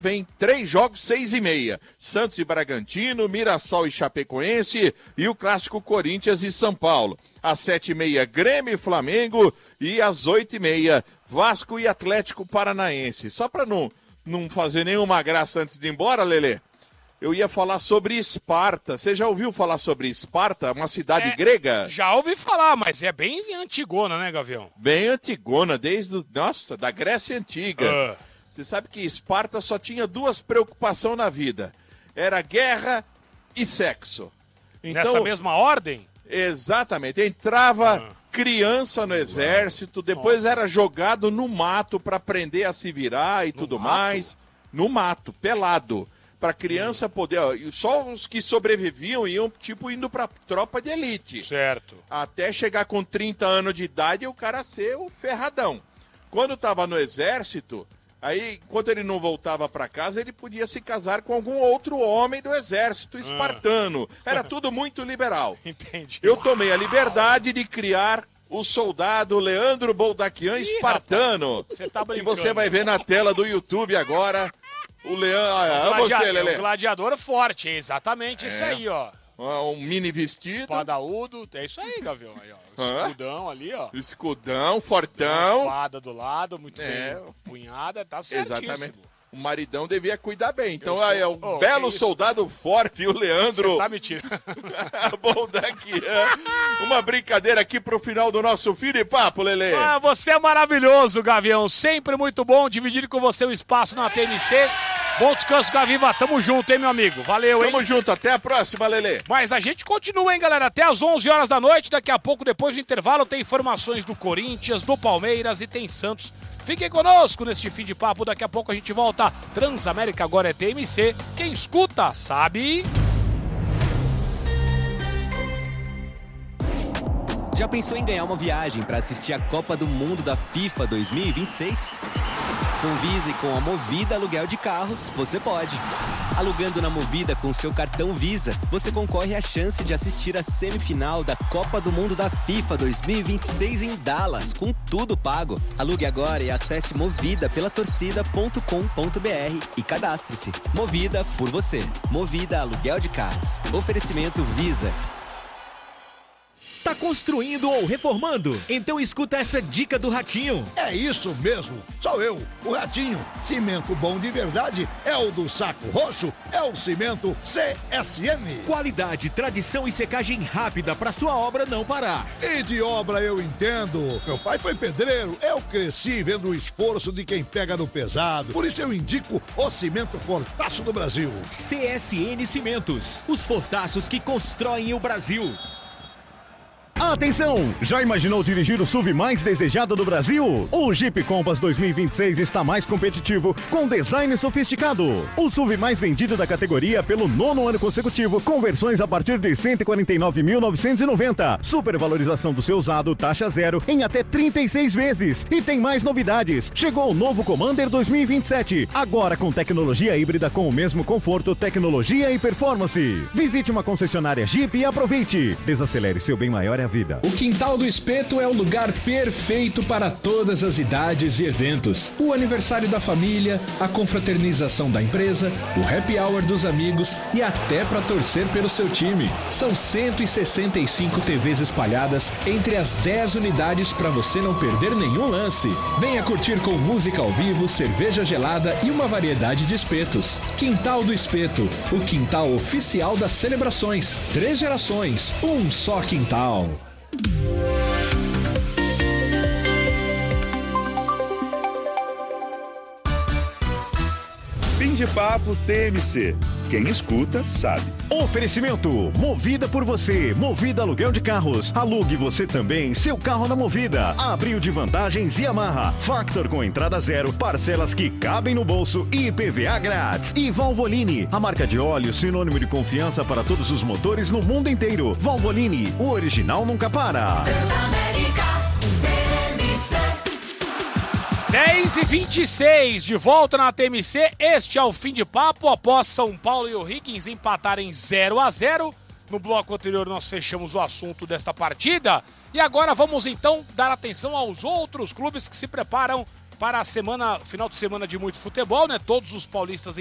Vem 3 jogos, 6h30. Santos e Bragantino, Mirassol e Chapecoense e o clássico Corinthians e São Paulo. Às 7h30, Grêmio e Flamengo e às 8h30, Vasco e Atlético Paranaense. Só para não fazer nenhuma graça antes de ir embora, Lelê, eu ia falar sobre Esparta. Você já ouviu falar sobre Esparta, uma cidade grega? Já ouvi falar, mas é bem antigona, né, Gavião? Bem antigona, da Grécia Antiga. Você sabe que Esparta só tinha 2 preocupações na vida. Era guerra e sexo. Então, nessa mesma ordem? Exatamente. Entrava criança no exército, depois era jogado no mato para aprender a se virar e tudo mais. No mato, pelado. Para criança poder... Só os que sobreviviam iam, indo para tropa de elite. Certo. Até chegar com 30 anos de idade e o cara ser o ferradão. Quando estava no exército... Aí, enquanto ele não voltava para casa, ele podia se casar com algum outro homem do exército espartano. Era tudo muito liberal. Entendi. Eu tomei a liberdade de criar o soldado Leandro Boldaquian espartano. Você tá brincando. Que você vai ver na tela do YouTube agora. O Leandro... você, Lelê. O gladiador forte, exatamente isso aí, ó. Um mini vestido. Espadaúdo, é isso aí, Gavião. Aí, ó. Escudão ali, ó. Escudão, fortão. Uma espada do lado, muito bem punhada, tá certíssimo. Exatamente. O maridão devia cuidar bem. Então, é um belo soldado forte, o Leandro. Você tá mentindo. Bom daqui. Uma brincadeira aqui pro final do nosso Fim de Papo, Lelê. Você é maravilhoso, Gavião. Sempre muito bom dividir com você o espaço na TMC. Bom descanso, Gaviva. Tamo junto, hein, meu amigo? Valeu, hein? Tamo junto. Até a próxima, Lelê. Mas a gente continua, hein, galera? Até às 11 horas da noite. Daqui a pouco, depois do intervalo, tem informações do Corinthians, do Palmeiras e tem Santos. Fiquem conosco neste Fim de Papo. Daqui a pouco a gente volta. Transamérica agora é TMC. Quem escuta, sabe... Já pensou em ganhar uma viagem para assistir a Copa do Mundo da FIFA 2026? Com Visa e com a Movida Aluguel de Carros, você pode. Alugando na Movida com seu cartão Visa, você concorre à chance de assistir a semifinal da Copa do Mundo da FIFA 2026 em Dallas, com tudo pago. Alugue agora e acesse Movida pela torcida.com.br e cadastre-se. Movida por você. Movida Aluguel de Carros. Oferecimento Visa. Tá construindo ou reformando? Então escuta essa dica do Ratinho. É isso mesmo, sou eu, o Ratinho. Cimento bom de verdade é o do Saco Roxo, é o cimento CSN. Qualidade, tradição e secagem rápida para sua obra não parar. E de obra eu entendo. Meu pai foi pedreiro, eu cresci vendo o esforço de quem pega no pesado. Por isso eu indico o cimento Fortaço do Brasil. CSN Cimentos, os fortaços que constroem o Brasil. Atenção! Já imaginou dirigir o SUV mais desejado do Brasil? O Jeep Compass 2026 está mais competitivo, com design sofisticado. O SUV mais vendido da categoria pelo 9º ano consecutivo, com versões a partir de R$ 149.990. Supervalorização do seu usado, taxa zero, em até 36 vezes. E tem mais novidades. Chegou o novo Commander 2027, agora com tecnologia híbrida com o mesmo conforto, tecnologia e performance. Visite uma concessionária Jeep e aproveite. Desacelere, seu bem maior é a vida. O Quintal do Espeto é o lugar perfeito para todas as idades e eventos. O aniversário da família, a confraternização da empresa, o happy hour dos amigos e até para torcer pelo seu time. São 165 TVs espalhadas entre as 10 unidades para você não perder nenhum lance. Venha curtir com música ao vivo, cerveja gelada e uma variedade de espetos. Quintal do Espeto, o quintal oficial das celebrações. 3 gerações, um só quintal. Fim de Papo TMC. Quem escuta, sabe. Oferecimento, Movida por você, Movida Aluguel de Carros. Alugue você também seu carro na Movida. Abril de vantagens e amarra. Factor com entrada zero, parcelas que cabem no bolso e IPVA grátis. E Valvoline, a marca de óleo sinônimo de confiança para todos os motores no mundo inteiro. Valvoline, o original nunca para. 10h26, de volta na TMC, este é o Fim de Papo, após São Paulo e o Higgins empatarem 0-0. No bloco anterior nós fechamos o assunto desta partida, e agora vamos então dar atenção aos outros clubes que se preparam para a semana, final de semana de muito futebol, né? Todos os paulistas